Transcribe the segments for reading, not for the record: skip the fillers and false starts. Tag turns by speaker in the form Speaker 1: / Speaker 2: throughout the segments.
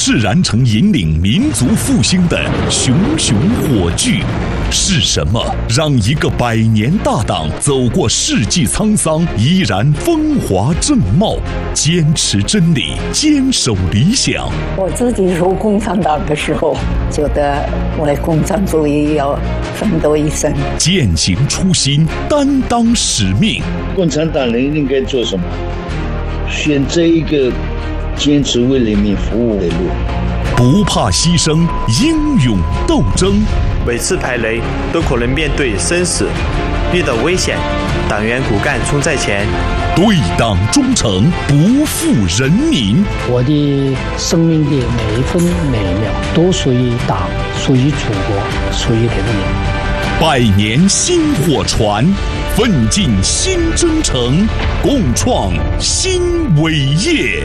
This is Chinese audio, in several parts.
Speaker 1: 是燃成引领民族复兴的熊熊火炬。是什么让一个100年大党走过世纪沧桑，依然风华正茂，坚持真理，坚守理想？
Speaker 2: 我自己入共产党的时候，觉得为共产主义要奋斗一生，
Speaker 1: 践行初心，担当使命。
Speaker 3: 共产党人应该做什么？选择一个坚持为人民服务的路，
Speaker 1: 不怕牺牲，英勇斗争。
Speaker 4: 每次排雷都可能面对生死，遇到危险，党员骨干冲在前，
Speaker 1: 对党忠诚，不负人民。
Speaker 5: 我的生命的每一分每一秒都属于党，属于祖国，属于人民。
Speaker 1: 100年新火传，奋进新征程，共创新伟业。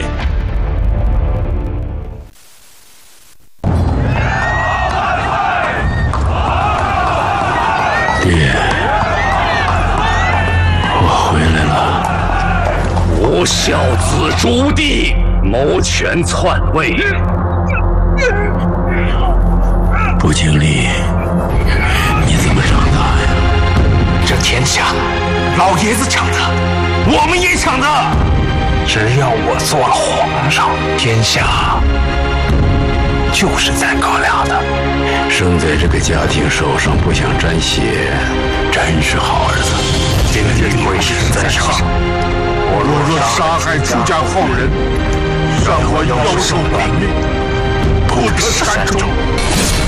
Speaker 6: 爹，我回来了。
Speaker 7: 吾孝子朱棣谋权篡位，
Speaker 6: 不经历，你怎么长大呀？
Speaker 7: 这天下，老爷子抢的，我们也抢的。只要我做了皇上，天下就是咱哥俩的。
Speaker 6: 生在这个家庭手上不想沾血，真是好儿子。
Speaker 7: 今天贵事在上，我若杀害朱家后人，让我腰受绑命，不可善终。